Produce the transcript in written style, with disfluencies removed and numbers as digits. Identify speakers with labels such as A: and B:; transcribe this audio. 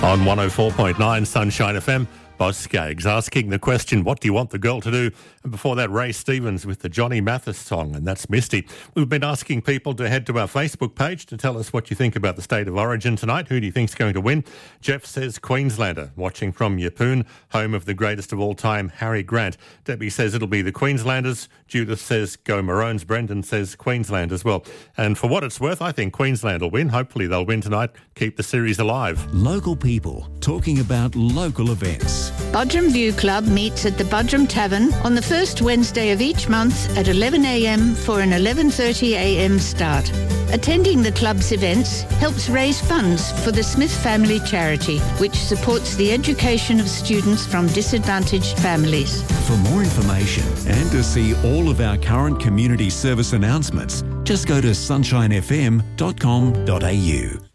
A: On 104.9 Sunshine FM, Boz Skaggs asking the question, what do you want the girl to do? And before that, Ray Stevens with the Johnny Mathis song, and that's Misty. We've been asking people to head to our Facebook page to tell us what you think about the State of Origin tonight. Who do you think's going to win? Jeff says Queenslander, watching from Yeppoon, home of the greatest of all time, Harry Grant. Debbie says it'll be the Queenslanders. Judith says go Maroons. Brendan says Queensland as well. And for what it's worth, I think Queensland will win. Hopefully they'll win tonight, keep the series alive.
B: Local people talking about local events.
C: Budrum View Club meets at the Budrum Tavern on the first Wednesday of each month at 11 a.m. for an 11:30 a.m. start. Attending the club's events helps raise funds for the Smith Family Charity, which supports the education of students from disadvantaged families.
B: For more information and to see all of our current community service announcements, just go to sunshinefm.com.au.